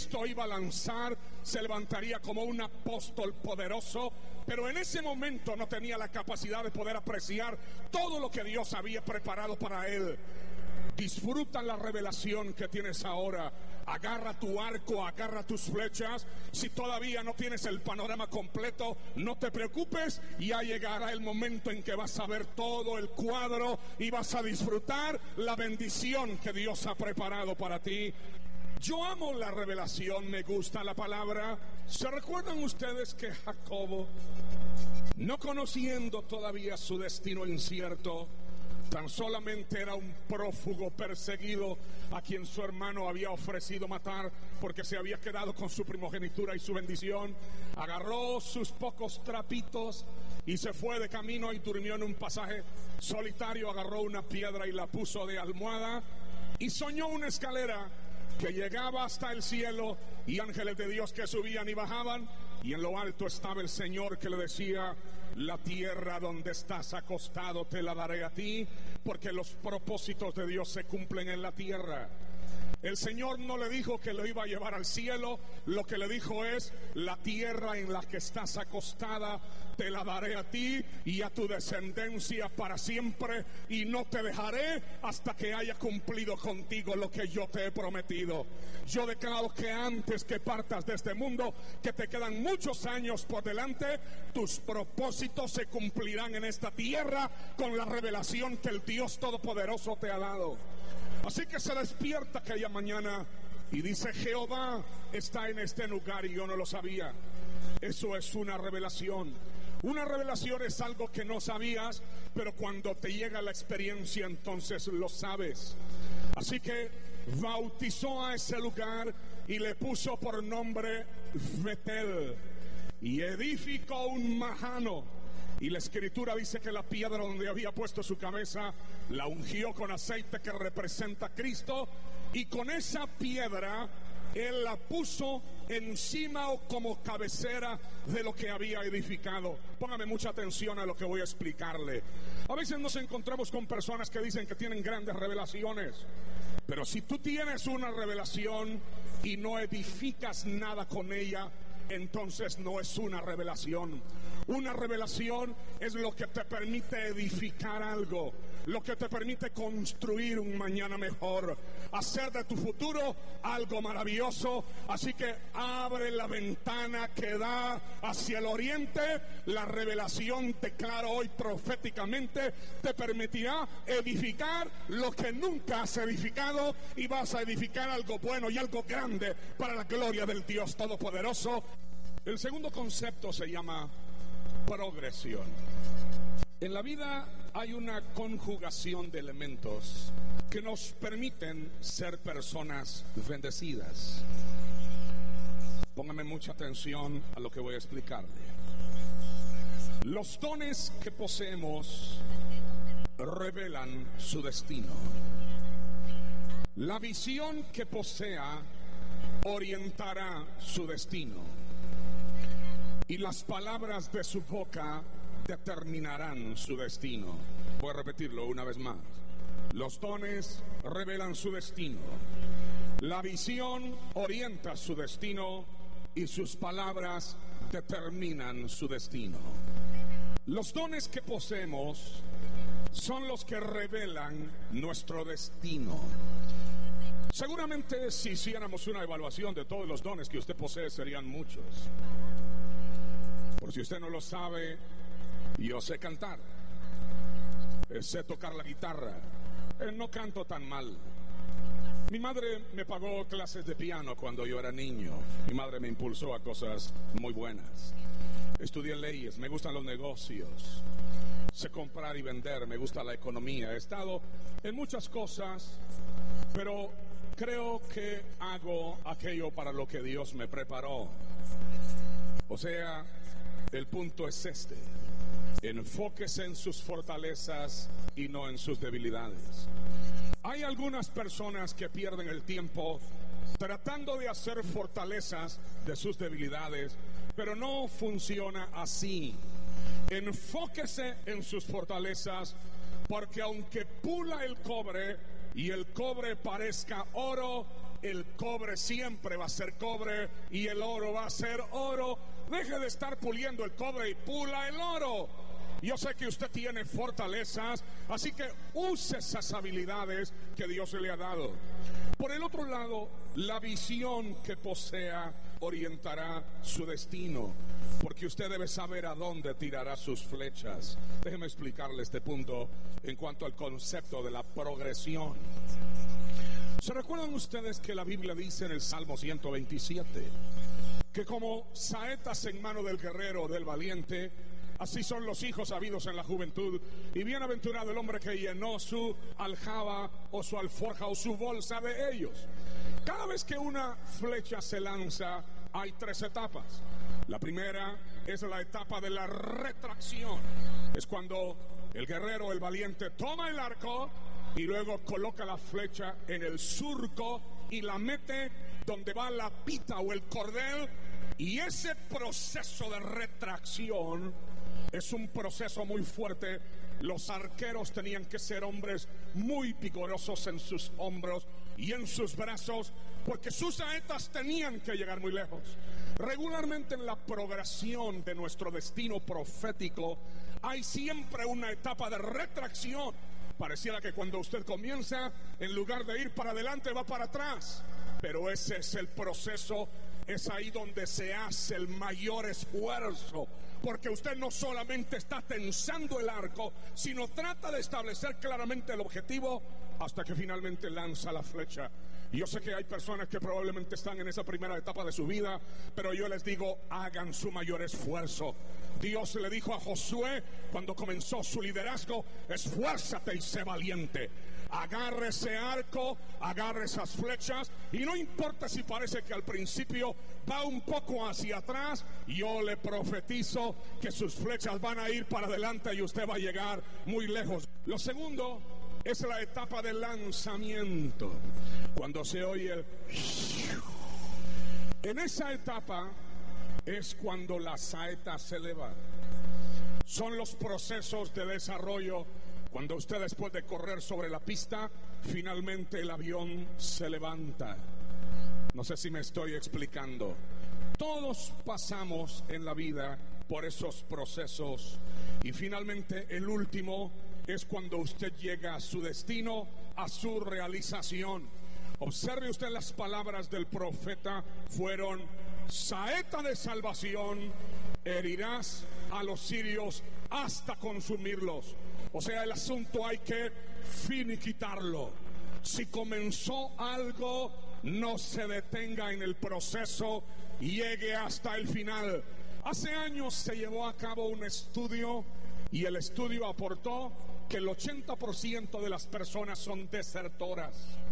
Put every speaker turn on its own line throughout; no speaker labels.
Cristo iba a lanzar, se levantaría como un apóstol poderoso, pero en ese momento no tenía la capacidad de poder apreciar todo lo que Dios había preparado para él. Disfruta la revelación que tienes ahora. Agarra tu arco, agarra tus flechas. Si todavía no tienes el panorama completo, no te preocupes. Ya llegará el momento en que vas a ver todo el cuadro y vas a disfrutar la bendición que Dios ha preparado para ti. Yo amo la revelación, me gusta la palabra. ¿Se recuerdan ustedes que Jacobo, no conociendo todavía su destino incierto, tan solamente era un prófugo perseguido a quien su hermano había ofrecido matar porque se había quedado con su primogenitura y su bendición? Agarró sus pocos trapitos y se fue de camino y durmió en un pasaje solitario. Agarró una piedra y la puso de almohada y soñó una escalera que llegaba hasta el cielo y ángeles de Dios que subían y bajaban, y en lo alto estaba el Señor que le decía: la tierra donde estás acostado te la daré a ti, porque los propósitos de Dios se cumplen en la tierra. El Señor no le dijo que lo iba a llevar al cielo, lo que le dijo es: la tierra en la que estás acostada te la daré a ti y a tu descendencia para siempre, y no te dejaré hasta que haya cumplido contigo lo que yo te he prometido. Yo declaro que antes que partas de este mundo, que te quedan muchos años por delante, tus propósitos se cumplirán en esta tierra con la revelación que el Dios Todopoderoso te ha dado. Así que se despierta aquella mañana y dice: Jehová está en este lugar y yo no lo sabía. Eso es una revelación. Una revelación es algo que no sabías, pero cuando te llega la experiencia entonces lo sabes. Así que bautizó a ese lugar y le puso por nombre Betel, y edificó un majano. Y la escritura dice que la piedra donde había puesto su cabeza la ungió con aceite que representa a Cristo, y con esa piedra él la puso encima o como cabecera de lo que había edificado. Póngame mucha atención a lo que voy a explicarle. A veces nos encontramos con personas que dicen que tienen grandes revelaciones, pero si tú tienes una revelación y no edificas nada con ella, entonces no es una revelación. Una revelación es lo que te permite edificar algo, lo que te permite construir un mañana mejor, hacer de tu futuro algo maravilloso. Así que abre la ventana que da hacia el oriente. La revelación, declaro hoy proféticamente, te permitirá edificar lo que nunca has edificado, y vas a edificar algo bueno y algo grande para la gloria del Dios Todopoderoso. El segundo concepto se llama progresión. En la vida hay una conjugación de elementos que nos permiten ser personas bendecidas. Póngame mucha atención a lo que voy a explicarle. Los dones que poseemos revelan su destino. La visión que posea orientará su destino, y las palabras de su boca determinarán su destino. Voy a repetirlo una vez más. Los dones revelan su destino, la visión orienta su destino, y sus palabras determinan su destino. Los dones que poseemos son los que revelan nuestro destino. Seguramente si hiciéramos una evaluación de todos los dones que usted posee, serían muchos. Por si usted no lo sabe, yo sé cantar, sé tocar la guitarra, no canto tan mal. Mi madre me pagó clases de piano cuando yo era niño. Mi madre me impulsó a cosas muy buenas. Estudié leyes, me gustan los negocios, sé comprar y vender, me gusta la economía. He estado en muchas cosas, pero creo que hago aquello para lo que Dios me preparó. O sea, el punto es este: enfóquese en sus fortalezas y no en sus debilidades. Hay algunas personas que pierden el tiempo tratando de hacer fortalezas de sus debilidades, pero no funciona así. Enfóquese en sus fortalezas, porque aunque pula el cobre y el cobre parezca oro, el cobre siempre va a ser cobre y el oro va a ser oro. Deje de estar puliendo el cobre y pula el oro. Yo sé que usted tiene fortalezas, así que use esas habilidades que Dios le ha dado. Por el otro lado, la visión que posea orientará su destino, porque usted debe saber a dónde tirará sus flechas. Déjeme explicarle este punto en cuanto al concepto de la progresión. ¿Se recuerdan ustedes que la Biblia dice en el Salmo 127 que como saetas en mano del guerrero, del valiente, así son los hijos habidos en la juventud? Y bienaventurado el hombre que llenó su aljaba o su alforja o su bolsa de ellos. Cada vez que una flecha se lanza, hay 3 etapas. La primera es la etapa de la retracción. Es cuando el guerrero, el valiente, toma el arco y luego coloca la flecha en el surco y la mete donde va la pita o el cordel. Y ese proceso de retracción es un proceso muy fuerte. Los arqueros tenían que ser hombres muy vigorosos en sus hombros y en sus brazos, porque sus saetas tenían que llegar muy lejos. Regularmente en la progresión de nuestro destino profético hay siempre una etapa de retracción. Pareciera que cuando usted comienza, en lugar de ir para adelante, va para atrás. Pero ese es el proceso, es ahí donde se hace el mayor esfuerzo, porque usted no solamente está tensando el arco, sino trata de establecer claramente el objetivo hasta que finalmente lanza la flecha. Y yo sé que hay personas que probablemente están en esa primera etapa de su vida, pero yo les digo, hagan su mayor esfuerzo. Dios le dijo a Josué cuando comenzó su liderazgo: esfuérzate y sé valiente. Agarre ese arco, agarre esas flechas, y no importa si parece que al principio va un poco hacia atrás, yo le profetizo que sus flechas van a ir para adelante y usted va a llegar muy lejos. Lo segundo es la etapa del lanzamiento, cuando se oye el... En esa etapa es cuando la saeta se eleva. Son los procesos de desarrollo. Cuando usted, después de correr sobre la pista, finalmente el avión se levanta. No sé si me estoy explicando. Todos pasamos en la vida por esos procesos, y finalmente el último es cuando usted llega a su destino, a su realización. Observe usted las palabras del profeta, fueron: saeta de salvación, herirás a los sirios hasta consumirlos. O sea, el asunto hay que finiquitarlo. Si comenzó algo, no se detenga en el proceso, llegue hasta el final. Hace años se llevó a cabo un estudio, y el estudio aportó que el 80% de las personas son desertoras.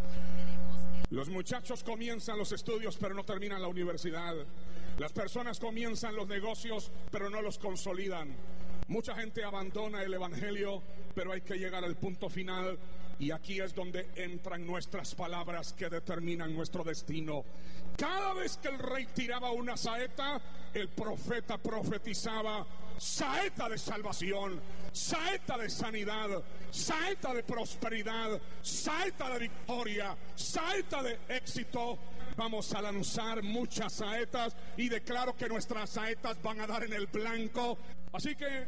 Los muchachos comienzan los estudios pero no terminan la universidad. Las personas comienzan los negocios pero no los consolidan. Mucha gente abandona el evangelio, pero hay que llegar al punto final, y aquí es donde entran nuestras palabras que determinan nuestro destino. Cada vez que el rey tiraba una saeta, el profeta profetizaba: saeta de salvación, saeta de sanidad, saeta de prosperidad, saeta de victoria, saeta de éxito. Vamos a lanzar muchas saetas, y declaro que nuestras saetas van a dar en el blanco. Así que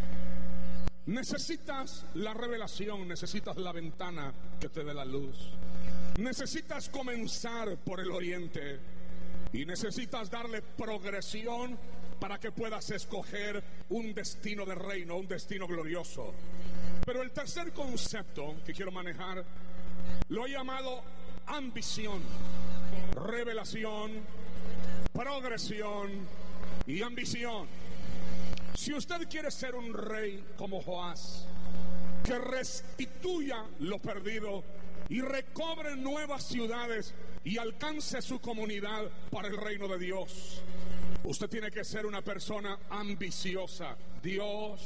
necesitas la revelación, necesitas la ventana que te dé la luz. Necesitas comenzar por el oriente, y necesitas darle progresión para que puedas escoger un destino de reino, un destino glorioso. Pero el tercer concepto que quiero manejar lo he llamado ambición, revelación, progresión y ambición. Si usted quiere ser un rey como Joás, que restituya lo perdido y recobre nuevas ciudades y alcance su comunidad para el reino de Dios, usted tiene que ser una persona ambiciosa. Dios,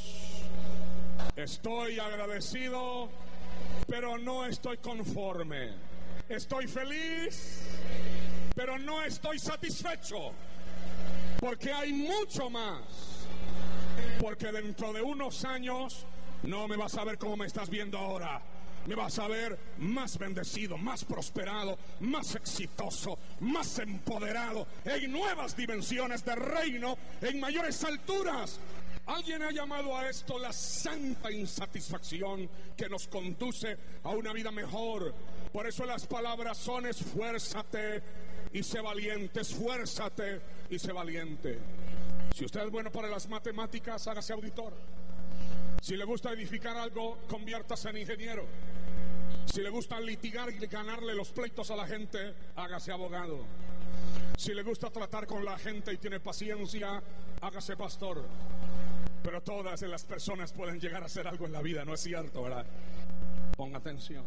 estoy agradecido, pero no estoy conforme. Estoy feliz, pero no estoy satisfecho, porque hay mucho más. Porque dentro de unos años no me vas a ver como me estás viendo ahora. me vas a ver más bendecido, más prosperado, más exitoso, más empoderado, en nuevas dimensiones de reino, en mayores alturas. Alguien ha llamado a esto la santa insatisfacción que nos conduce a una vida mejor. Por eso las palabras son: esfuérzate y sé valiente, esfuérzate y sé valiente. Si usted es bueno para las matemáticas, hágase auditor. Si le gusta edificar algo, conviértase en ingeniero. Si le gusta litigar y ganarle los pleitos a la gente, hágase abogado. Si le gusta tratar con la gente y tiene paciencia, hágase pastor. Pero todas las personas pueden llegar a hacer algo en la vida, ¿no es cierto, verdad? Ponga atención.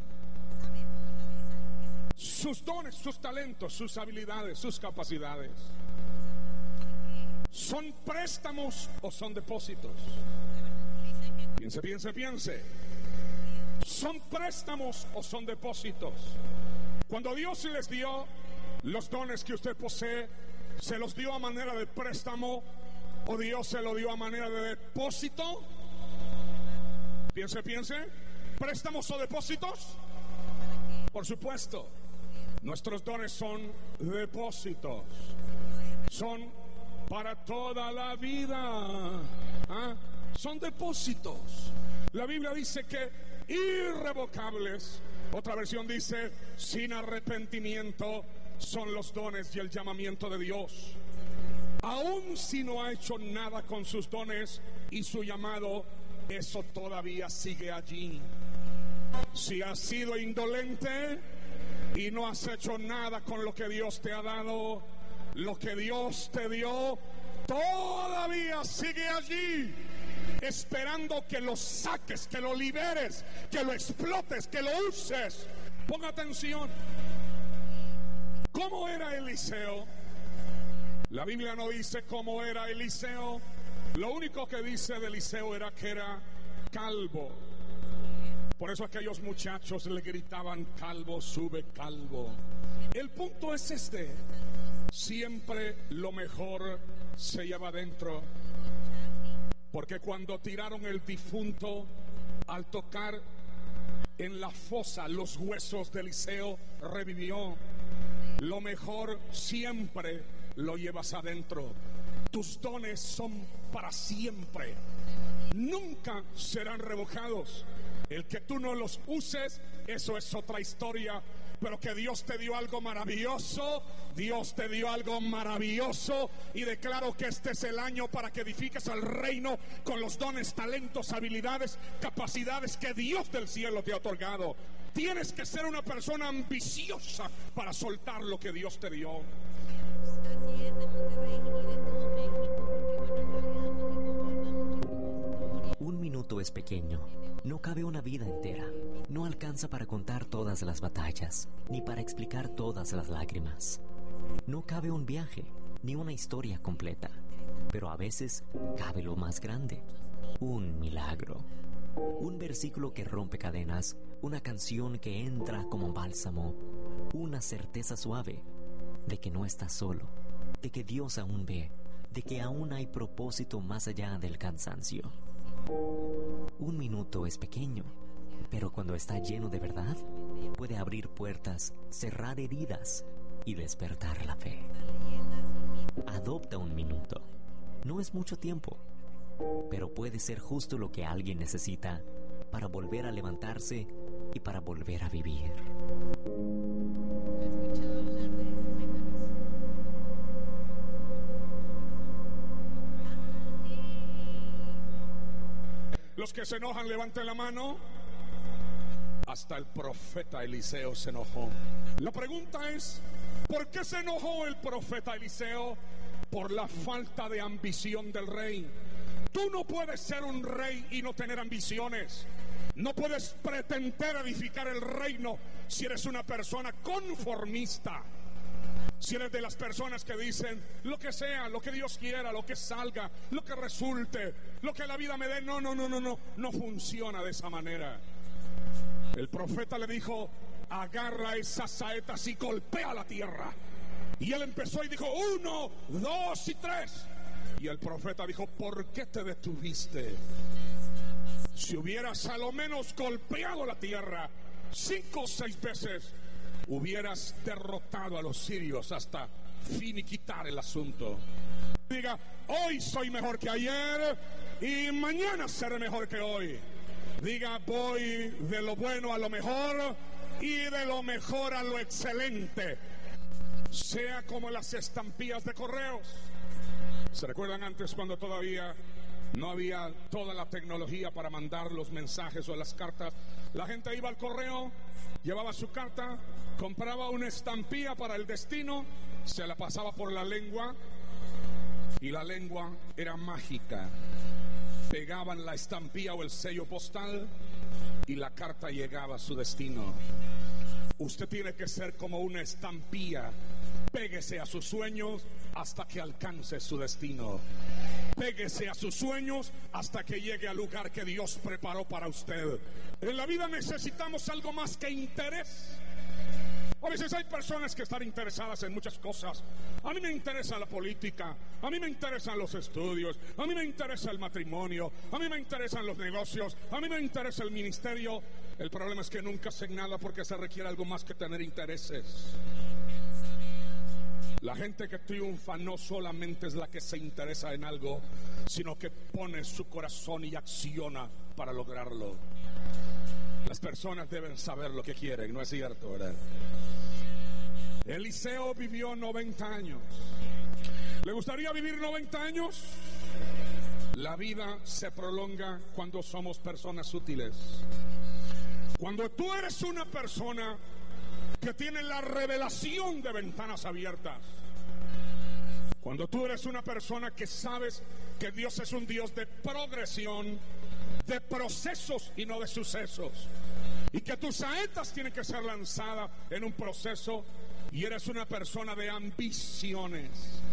Sus dones, sus talentos, sus habilidades, sus capacidades, ¿son préstamos o son depósitos? Piense. ¿Son préstamos o son depósitos? Cuando Dios les dio los dones que usted posee, ¿se los dio a manera de préstamo o Dios se lo dio a manera de depósito? Piense. ¿Préstamos o depósitos? Por supuesto, nuestros dones son depósitos. Son para toda la vida. Son depósitos. La Biblia dice que irrevocables. Otra versión dice sin arrepentimiento son los dones y el llamamiento de Dios. Aun si no ha hecho nada con sus dones y su llamado, eso todavía sigue allí. Si has sido indolente y no has hecho nada con lo que Dios te ha dado, lo que Dios te dio todavía sigue allí, esperando que lo saques, que lo liberes, que lo explotes, que lo uses. Ponga atención. ¿Cómo era Eliseo? La Biblia no dice cómo era Eliseo. Lo único que dice de Eliseo era que era calvo. Por eso aquellos muchachos le gritaban: calvo, sube, calvo. El punto es este: siempre lo mejor se lleva adentro. Porque cuando tiraron el difunto, al tocar en la fosa los huesos de Eliseo, revivió. Lo mejor siempre lo llevas adentro. Tus dones son para siempre, nunca serán revocados. El que tú no los uses, eso es otra historia. Pero que Dios te dio algo maravilloso, Dios te dio algo maravilloso, y declaro que este es el año para que edifiques al reino con los dones, talentos, habilidades, capacidades que Dios del cielo te ha otorgado. Tienes que ser una persona ambiciosa para soltar lo que Dios te dio.
Un minuto es pequeño. No cabe una vida entera. No alcanza para contar todas las batallas, ni para explicar todas las lágrimas. No cabe un viaje, ni una historia completa. Pero a veces cabe lo más grande: un milagro. Un versículo que rompe cadenas, una canción que entra como bálsamo, una certeza suave de que no estás solo, de que Dios aún ve, de que aún hay propósito más allá del cansancio. Un minuto es pequeño, pero cuando está lleno de verdad, puede abrir puertas, cerrar heridas y despertar la fe. Adopta un minuto. No es mucho tiempo, pero puede ser justo lo que alguien necesita para volver a levantarse y para volver a vivir.
Los que se enojan, levanten la mano. Hasta el profeta Eliseo se enojó. La pregunta es: ¿por qué se enojó el profeta Eliseo? Por la falta de ambición del rey. Tú no puedes ser un rey y no tener ambiciones. No puedes pretender edificar el reino si eres una persona conformista. Si eres de las personas que dicen lo que sea, lo que Dios quiera, lo que salga, lo que resulte, lo que la vida me dé. No funciona de esa manera. El profeta le dijo: agarra esas saetas y golpea la tierra. Y él empezó y dijo: 1, 2 y 3. Y el profeta dijo: ¿por qué te detuviste? Si hubieras a lo menos golpeado la tierra 5 o 6 veces, hubieras derrotado a los sirios hasta finiquitar el asunto. Diga, hoy soy mejor que ayer y mañana seré mejor que hoy. Diga, voy de lo bueno a lo mejor y de lo mejor a lo excelente. Sea como las estampillas de correos. ¿Se recuerdan antes cuando todavía no había toda la tecnología para mandar los mensajes o las cartas? La gente iba al correo, llevaba su carta, compraba una estampilla para el destino, se la pasaba por la lengua y la lengua era mágica. Pegaban la estampilla o el sello postal y la carta llegaba a su destino. Usted tiene que ser como una estampilla. Péguese a sus sueños hasta que alcance su destino. Péguese a sus sueños hasta que llegue al lugar que Dios preparó para usted. En la vida necesitamos algo más que interés. A veces hay personas que están interesadas en muchas cosas. A mí me interesa la política, a mí me interesan los estudios, a mí me interesa el matrimonio, a mí me interesan los negocios, a mí me interesa el ministerio. El problema es que nunca hacen nada porque se requiere algo más que tener intereses. La gente que triunfa no solamente es la que se interesa en algo, sino que pone su corazón y acciona para lograrlo. Las personas deben saber lo que quieren, ¿no es cierto, verdad? Eliseo vivió 90 años. ¿Le gustaría vivir 90 años? La vida se prolonga cuando somos personas útiles. Cuando tú eres una persona que tiene la revelación de ventanas abiertas. Cuando tú eres una persona que sabes que Dios es un Dios de progresión, de procesos y no de sucesos, y que tus saetas tienen que ser lanzadas en un proceso, y eres una persona de ambiciones,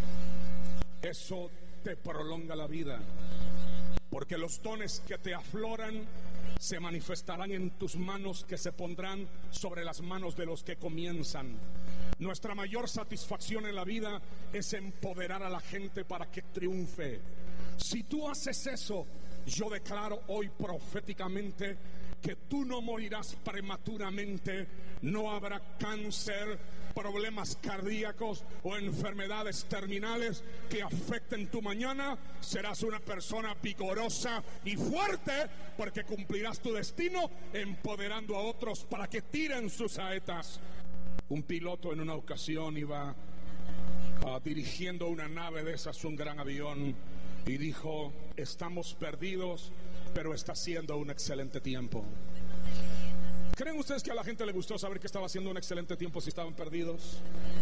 eso te prolonga la vida, porque los dones que te afloran se manifestarán en tus manos, que se pondrán sobre las manos de los que comienzan. Nuestra mayor satisfacción en la vida es empoderar a la gente para que triunfe. Si tú haces eso, yo declaro hoy proféticamente que tú no morirás prematuramente, no habrá cáncer, problemas cardíacos o enfermedades terminales que afecten tu mañana. Serás una persona vigorosa y fuerte porque cumplirás tu destino empoderando a otros para que tiren sus saetas. Un piloto en una ocasión iba dirigiendo una nave de esas, un gran avión, y dijo: estamos perdidos, pero está siendo un excelente tiempo. ¿Creen ustedes que a la gente le gustó saber que estaba haciendo un excelente tiempo si estaban perdidos?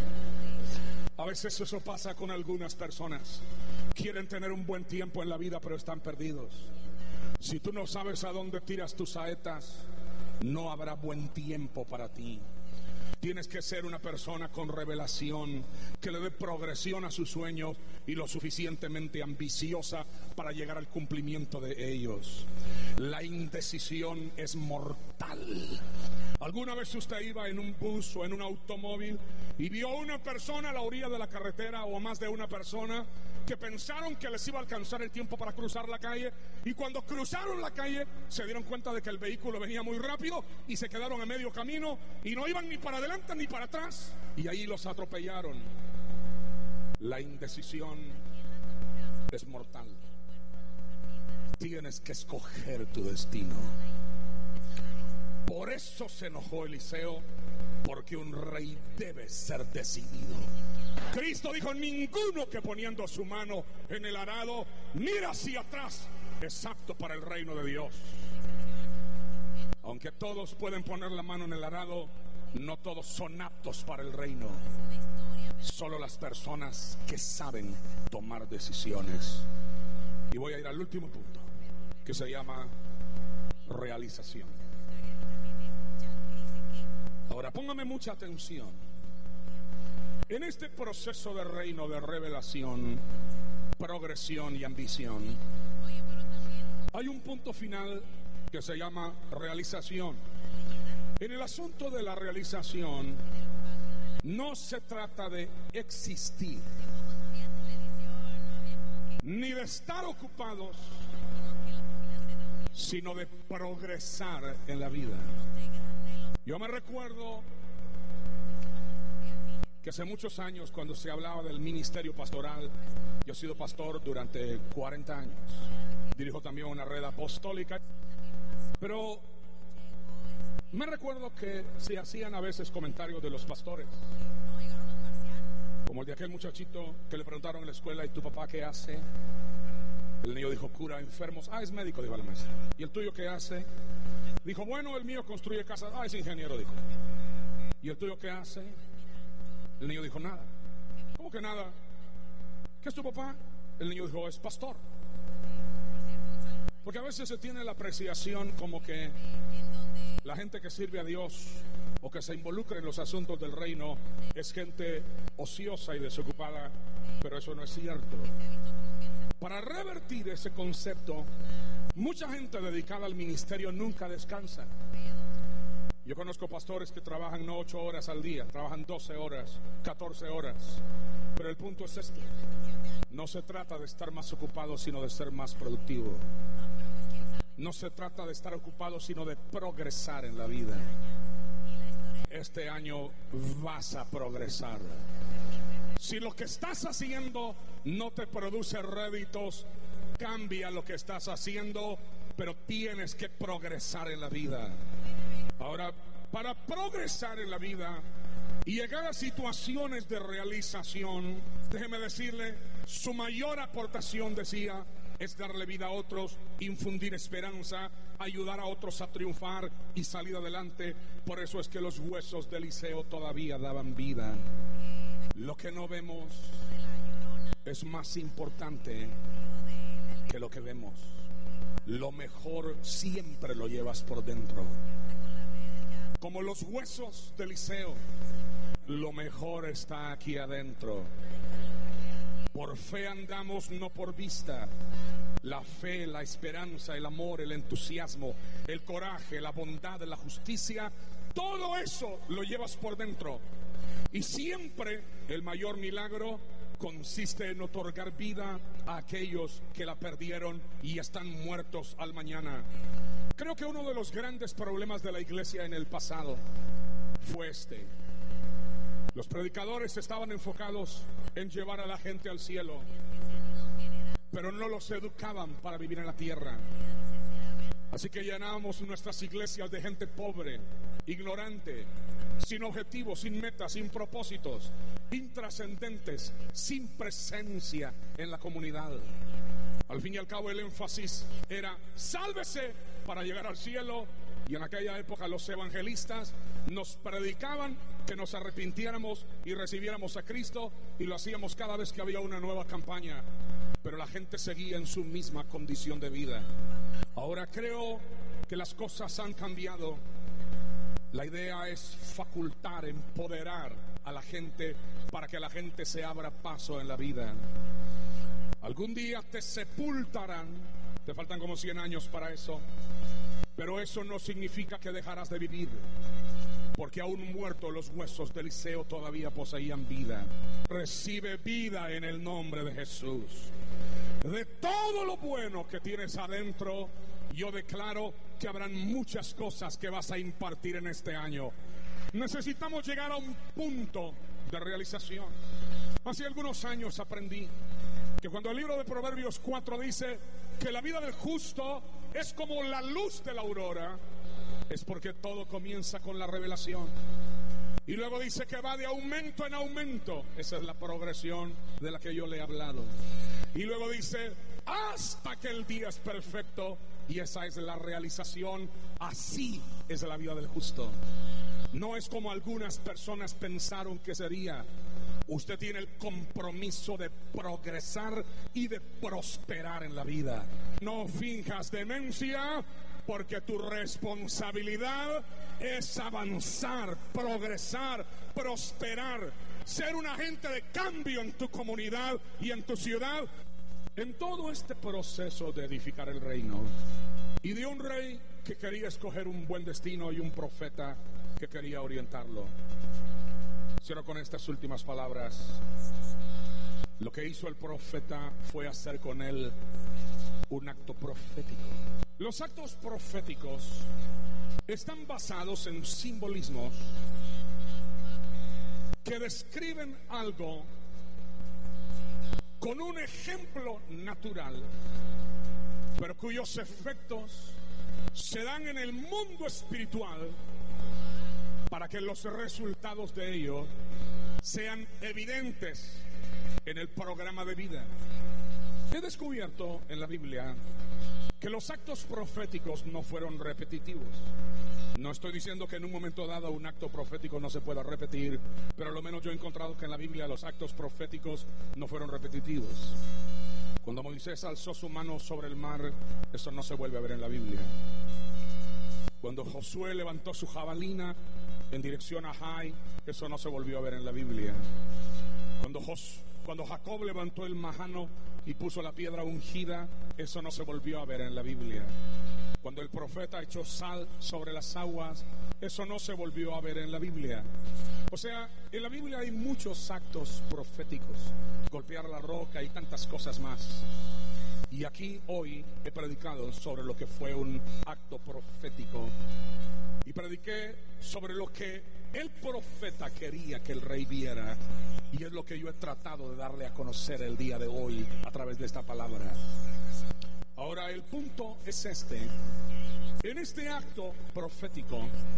A veces eso pasa con algunas personas. Quieren tener un buen tiempo en la vida, pero están perdidos. Si tú no sabes a dónde tiras tus saetas, no habrá buen tiempo para ti. Tienes que ser una persona con revelación, que le dé progresión a sus sueños y lo suficientemente ambiciosa para llegar al cumplimiento de ellos. La indecisión es mortal. ¿Alguna vez usted iba en un bus o en un automóvil y vio a una persona a la orilla de la carretera, o más de una persona, que pensaron que les iba a alcanzar el tiempo para cruzar la calle, y cuando cruzaron la calle se dieron cuenta de que el vehículo venía muy rápido y se quedaron a medio camino y no iban ni para adelante ni para atrás, y ahí los atropellaron? La indecisión es mortal. Tienes que escoger tu destino. Por eso se enojó Eliseo, porque un rey debe ser decidido. Cristo dijo: ninguno que poniendo su mano en el arado mira hacia atrás es apto para el reino de Dios. Aunque todos pueden poner la mano en el arado, no todos son aptos para el reino. Solo las personas que saben tomar decisiones. Y voy a ir al último punto, que se llama realización. Ahora póngame mucha atención. En este proceso de reino, de revelación, progresión y ambición, hay un punto final que se llama realización. En el asunto de la realización, no se trata de existir, ni de estar ocupados, sino de progresar en la vida. Yo me recuerdo que hace muchos años, cuando se hablaba del ministerio pastoral, yo he sido pastor durante 40 años, dirijo también una red apostólica, pero me recuerdo que se hacían a veces comentarios de los pastores, como el de aquel muchachito que le preguntaron en la escuela: ¿y tu papá qué hace? El niño dijo: cura enfermos. Ah, es médico, dijo la maestra. ¿Y el tuyo qué hace? Dijo: bueno, el mío construye casas. Ah, es ingeniero, dijo. ¿Y el tuyo qué hace? El niño dijo: nada. ¿Cómo que nada? ¿Qué es tu papá? El niño dijo: es pastor. Porque a veces se tiene la apreciación como que la gente que sirve a Dios o que se involucra en los asuntos del reino es gente ociosa y desocupada, pero eso no es cierto. Para revertir ese concepto, mucha gente dedicada al ministerio nunca descansa. Yo conozco pastores que trabajan no 8 horas al día, trabajan 12 horas, 14 horas. Pero el punto es este: no se trata de estar más ocupado, sino de ser más productivo. No se trata de estar ocupado, sino de progresar en la vida. Este año vas a progresar. Si lo que estás haciendo no te produce réditos, cambia lo que estás haciendo, pero tienes que progresar en la vida. Ahora, para progresar en la vida y llegar a situaciones de realización, déjeme decirle, su mayor aportación, decía, es darle vida a otros, infundir esperanza, ayudar a otros a triunfar y salir adelante. Por eso es que los huesos de Eliseo todavía daban vida. Lo que no vemos es más importante que lo que vemos. Lo mejor siempre lo llevas por dentro. Como los huesos de Eliseo, lo mejor está aquí adentro. Por fe andamos, no por vista. La fe, la esperanza, el amor, el entusiasmo, el coraje, la bondad, la justicia, todo eso lo llevas por dentro. Y siempre el mayor milagro consiste en otorgar vida a aquellos que la perdieron y están muertos al mañana. Creo que uno de los grandes problemas de la iglesia en el pasado fue este: los predicadores estaban enfocados en llevar a la gente al cielo, pero no los educaban para vivir en la tierra. Así que llenábamos nuestras iglesias de gente pobre, ignorante, sin objetivos, sin metas, sin propósitos, intrascendentes, sin presencia en la comunidad. Al fin y al cabo, el énfasis era: sálvese para llegar al cielo. Y en aquella época los evangelistas nos predicaban que nos arrepintiéramos y recibiéramos a Cristo, y lo hacíamos cada vez que había una nueva campaña. Pero la gente seguía en su misma condición de vida. Ahora creo que las cosas han cambiado. La idea es facultar, empoderar a la gente para que la gente se abra paso en la vida. Algún día te sepultarán, te faltan como 100 años para eso, pero eso no significa que dejarás de vivir, porque aún muertos los huesos de Eliseo todavía poseían vida. Recibe vida en el nombre de Jesús. De todo lo bueno que tienes adentro, yo declaro que habrán muchas cosas que vas a impartir en este año. Necesitamos llegar a un punto de realización. Hace algunos años aprendí que cuando el libro de Proverbios 4 dice que la vida del justo es como la luz de la aurora, es porque todo comienza con la revelación. Y luego dice que va de aumento en aumento. Esa es la progresión de la que yo le he hablado. Y luego dice hasta que el día es perfecto, y esa es la realización. Así es la vida del justo. No es como algunas personas pensaron que sería. Usted tiene el compromiso de progresar y de prosperar en la vida. No finjas demencia, porque tu responsabilidad es avanzar, progresar, prosperar, ser un agente de cambio en tu comunidad y en tu ciudad. En todo este proceso de edificar el reino, y de un rey que quería escoger un buen destino y un profeta que quería orientarlo. Cierro con estas últimas palabras. Lo que hizo el profeta fue hacer con él un acto profético. Los actos proféticos están basados en simbolismos que describen algo con un ejemplo natural, pero cuyos efectos se dan en el mundo espiritual para que los resultados de ello sean evidentes en el programa de vida. He descubierto en la Biblia que los actos proféticos no fueron repetitivos. No estoy diciendo que en un momento dado un acto profético no se pueda repetir, pero lo menos yo he encontrado que en la Biblia los actos proféticos no fueron repetitivos. Cuando Moisés alzó su mano sobre el mar, eso no se vuelve a ver en la Biblia. Cuando Josué levantó su jabalina en dirección a Jai, eso no se volvió a ver en la Biblia. Cuando Jacob levantó el majano y puso la piedra ungida, eso no se volvió a ver en la Biblia. Cuando el profeta echó sal sobre las aguas, eso no se volvió a ver en la Biblia. O sea, en la Biblia hay muchos actos proféticos, golpear la roca y tantas cosas más. Y aquí hoy he predicado sobre lo que fue un acto profético. Y prediqué sobre lo que el profeta quería que el rey viera. Y es lo que yo he tratado de darle a conocer el día de hoy a través de esta palabra. Ahora el punto es este. En este acto profético,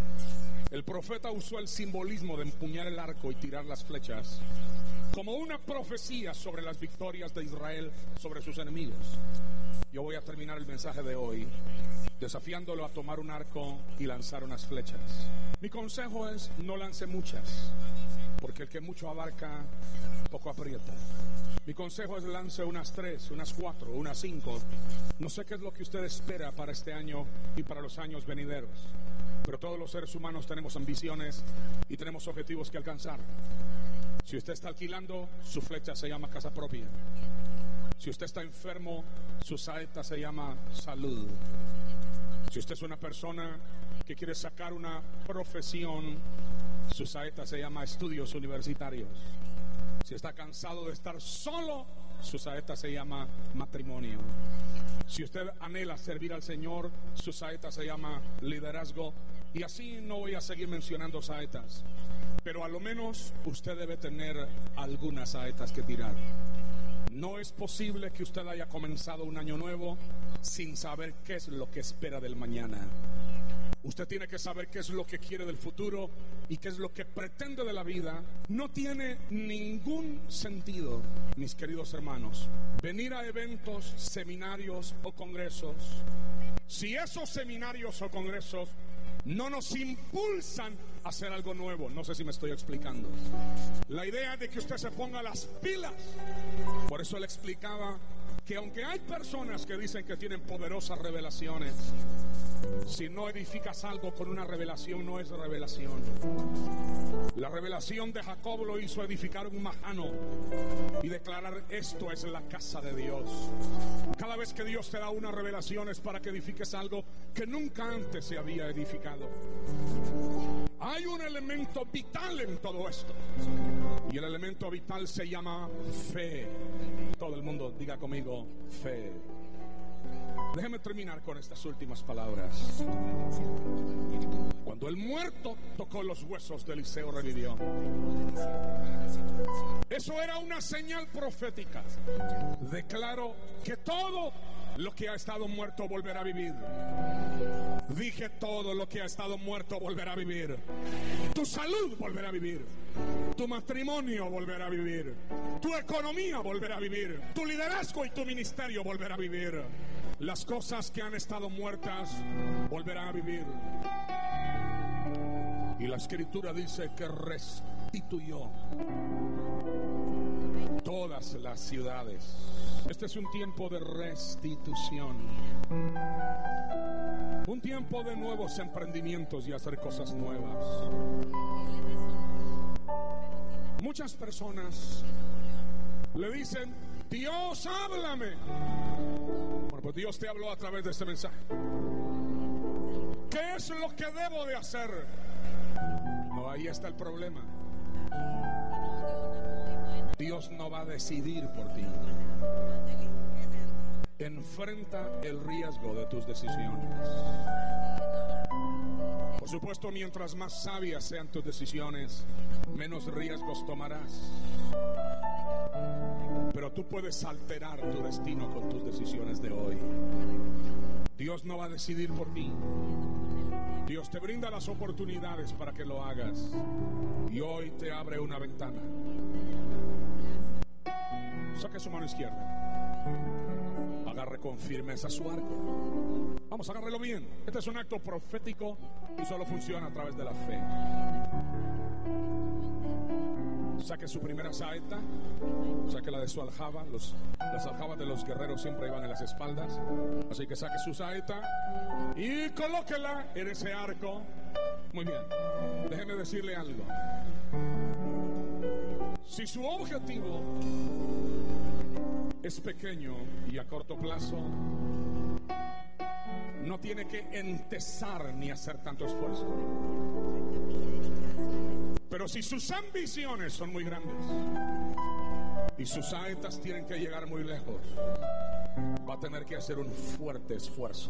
el profeta usó el simbolismo de empuñar el arco y tirar las flechas como una profecía sobre las victorias de Israel sobre sus enemigos. Yo voy a terminar el mensaje de hoy desafiándolo a tomar un arco y lanzar unas flechas. Mi consejo es: no lance muchas, porque el que mucho abarca, poco aprieta. Mi consejo es: lance unas 3, unas 4, unas 5. No sé qué es lo que usted espera para este año y para los años venideros, pero todos los seres humanos tenemos ambiciones y tenemos objetivos que alcanzar. Si usted está alquilando, su flecha se llama casa propia. Si usted está enfermo, su saeta se llama salud. Si usted es una persona que quiere sacar una profesión, su saeta se llama estudios universitarios. Si está cansado de estar solo, su saeta se llama matrimonio. Si usted anhela servir al Señor, su saeta se llama liderazgo. Y así no voy a seguir mencionando saetas, pero a lo menos usted debe tener algunas saetas que tirar. No es posible que usted haya comenzado un año nuevo sin saber qué es lo que espera del mañana. Usted tiene que saber qué es lo que quiere del futuro y qué es lo que pretende de la vida. No tiene ningún sentido, mis queridos hermanos, venir a eventos, seminarios o congresos si esos seminarios o congresos no nos impulsan a hacer algo nuevo. No sé si me estoy explicando. La idea de que usted se ponga las pilas. Por eso le explicaba que aunque hay personas que dicen que tienen poderosas revelaciones, si no edificas algo con una revelación, no es revelación. La revelación de Jacob lo hizo edificar un majano y declarar: esto es la casa de Dios. Cada vez que Dios te da una revelación es para que edifiques algo que nunca antes se había edificado. Hay un elemento vital en todo esto, y el elemento vital se llama fe. Todo el mundo diga conmigo: fe. Déjeme terminar con estas últimas palabras. Cuando el muerto tocó los huesos de Eliseo, revivió. Eso era una señal profética. Declaro que todo lo que ha estado muerto volverá a vivir. Dije: todo lo que ha estado muerto volverá a vivir. Tu salud volverá a vivir. Tu matrimonio volverá a vivir. Tu economía volverá a vivir. Tu liderazgo y tu ministerio volverá a vivir. Las cosas que han estado muertas volverán a vivir. Y la escritura dice que restituyó todas las ciudades. Este es un tiempo de restitución, un tiempo de nuevos emprendimientos y hacer cosas nuevas. Muchas personas le dicen: Dios, háblame. Bueno, pues Dios te habló a través de este mensaje. ¿Qué es lo que debo de hacer? No, ahí está el problema. Dios no va a decidir por ti. Enfrenta el riesgo de tus decisiones. Por supuesto, mientras más sabias sean tus decisiones, menos riesgos tomarás. Pero tú puedes alterar tu destino con tus decisiones de hoy. Dios no va a decidir por ti. Dios te brinda las oportunidades para que lo hagas. Y hoy te abre una ventana. Saque su mano izquierda. Agarre con firmeza su arco. Vamos, agárrelo bien. Este es un acto profético y solo funciona a través de la fe. Saque su primera saeta. Saque la de su aljaba. Las aljabas de los guerreros siempre iban en las espaldas. Así que saque su saeta y colóquela en ese arco. Muy bien. Déjeme decirle algo. Si su objetivo es pequeño y a corto plazo, no tiene que entesar ni hacer tanto esfuerzo. Pero si sus ambiciones son muy grandes y sus saetas tienen que llegar muy lejos, va a tener que hacer un fuerte esfuerzo.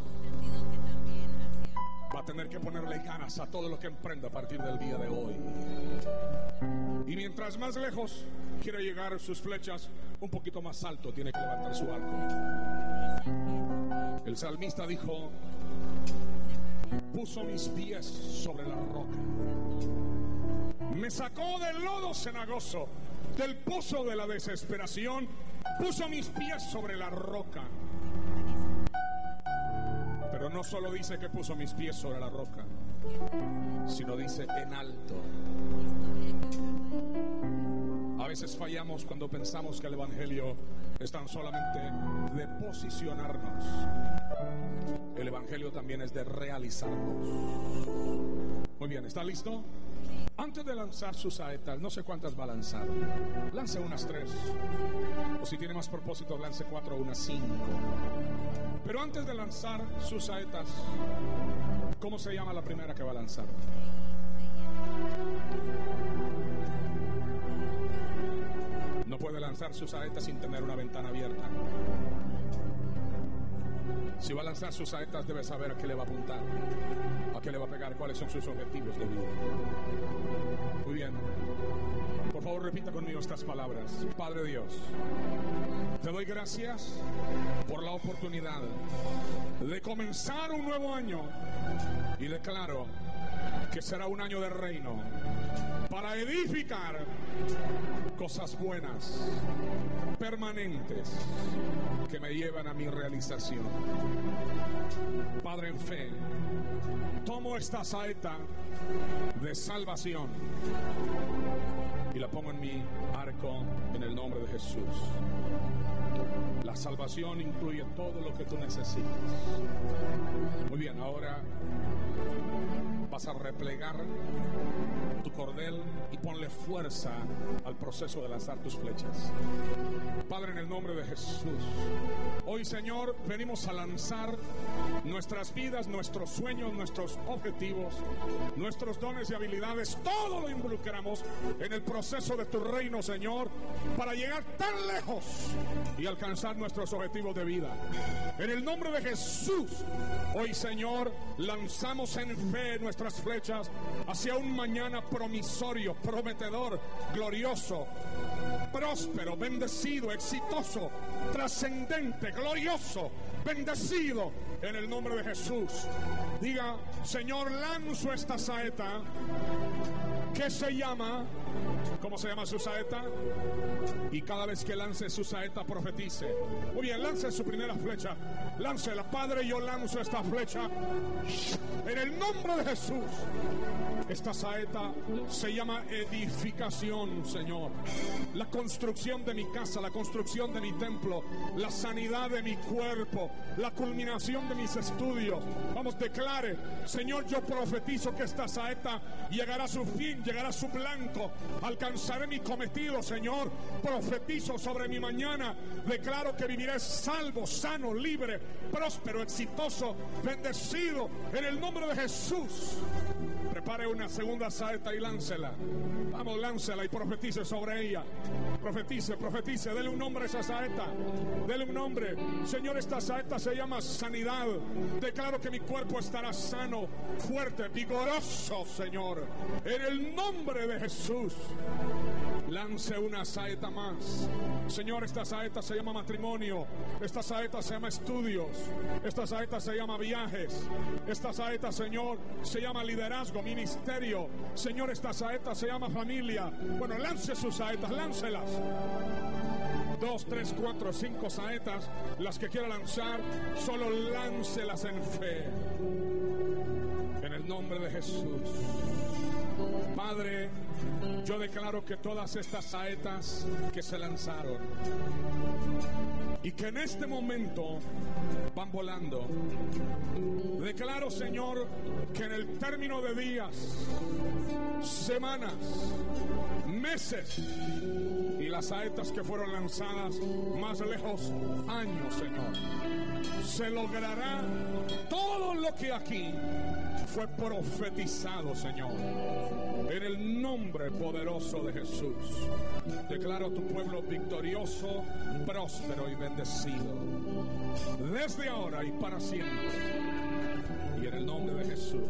Va a tener que ponerle ganas a todo lo que emprenda a partir del día de hoy. Y mientras más lejos quiere llegar sus flechas, un poquito más alto tiene que levantar su arco. El salmista dijo: puso mis pies sobre la roca, me sacó del lodo cenagoso, del pozo de la desesperación, puso mis pies sobre la roca. Pero no solo dice que puso mis pies sobre la roca, sino dice en alto. A veces fallamos cuando pensamos que el Evangelio es tan solamente de posicionarnos. El Evangelio también es de realizarnos. Muy bien, ¿está listo? Antes de lanzar sus saetas, no sé cuántas va a lanzar. Lance unas 3. O si tiene más propósito, lance 4 o unas 5. Pero antes de lanzar sus saetas, ¿cómo se llama la primera que va a lanzar? No puede lanzar sus saetas sin tener una ventana abierta. Si va a lanzar sus saetas, debe saber a qué le va a apuntar, a qué le va a pegar, cuáles son sus objetivos de vida. Muy bien. Por favor, repita conmigo estas palabras. Padre Dios, te doy gracias por la oportunidad de comenzar un nuevo año y declaro que será un año de reino para edificar cosas buenas, permanentes, que me llevan a mi realización. Padre, en fe, tomo esta saeta de salvación y la pongo en mi arco en el nombre de Jesús. La salvación incluye todo lo que tú necesitas. Muy bien, ahora vas a replegar tu cordel y ponle fuerza al proceso de lanzar tus flechas. Padre, en el nombre de Jesús, hoy, Señor, venimos a lanzar nuestras vidas, nuestros sueños, nuestros objetivos, nuestros dones y habilidades. Todo lo involucramos en el proceso de tu reino, Señor, para llegar tan lejos y alcanzar nuestros objetivos de vida. En el nombre de Jesús, hoy, Señor, lanzamos en fe nuestras flechas hacia un mañana promisorio, prometedor, glorioso, próspero, bendecido, exitoso, trascendente, glorioso, bendecido, en el nombre de Jesús. Diga: Señor, lanzo esta saeta que se llama, ¿cómo se llama su saeta? Y cada vez que lance su saeta, profetice. Muy bien, lance su primera flecha. Láncela. Padre, yo lanzo esta flecha en el nombre de Jesús. Esta saeta se llama edificación, Señor. La construcción de mi casa, la construcción de mi templo, la sanidad de mi cuerpo, la culminación de mis estudios. Vamos, declare: Señor, yo profetizo que esta saeta llegará a su fin, llegará a su blanco. Alcanzaré mi cometido, Señor. Profetizo sobre mi mañana. Declaro que viviré salvo, sano, libre, próspero, exitoso, bendecido, en el nombre de Jesús. Prepara prepare una segunda saeta y láncela. Vamos, láncela y profetice sobre ella. Profetice, dele un nombre a esa saeta. Dele un nombre. Señor, esta saeta se llama sanidad. Declaro que mi cuerpo estará sano, fuerte, vigoroso, Señor. En el nombre de Jesús. Lance una saeta más. Señor, esta saeta se llama matrimonio. Esta saeta se llama estudios. Esta saeta se llama viajes. Esta saeta, Señor, se llama liderazgo, ministerio. Señor, esta saeta se llama familia. Bueno, lance sus saetas, láncelas. 2, 3, 4, 5 saetas. Las que quiera lanzar, solo láncelas en fe. En el nombre de Jesús. Padre, yo declaro que todas estas saetas que se lanzaron y que en este momento van volando, declaro, Señor, que en el término de días, semanas, meses y las saetas que fueron lanzadas más lejos, años, Señor, se logrará todo lo que aquí fue profetizado, Señor. En el nombre poderoso de Jesús, declaro tu pueblo victorioso, próspero y bendecido, desde ahora y para siempre. Y en el nombre de Jesús.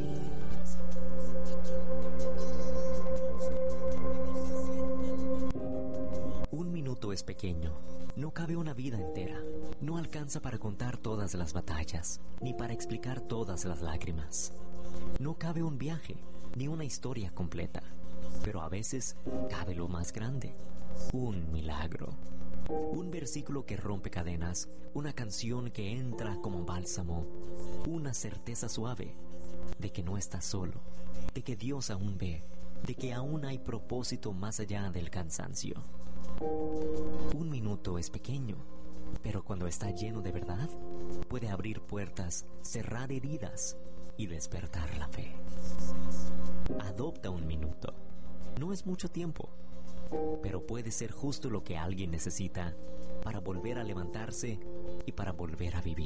Un minuto es pequeño. No cabe una vida entera. No alcanza para contar todas las batallas, ni para explicar todas las lágrimas. No cabe un viaje, ni una historia completa. Pero a veces cabe lo más grande: un milagro. Un versículo que rompe cadenas, una canción que entra como bálsamo, una certeza suave de que no estás solo, de que Dios aún ve, de que aún hay propósito más allá del cansancio. Un minuto es pequeño, pero cuando está lleno de verdad, puede abrir puertas, cerrar heridas y despertar la fe. Adopta un minuto. No es mucho tiempo, pero puede ser justo lo que alguien necesita para volver a levantarse y para volver a vivir.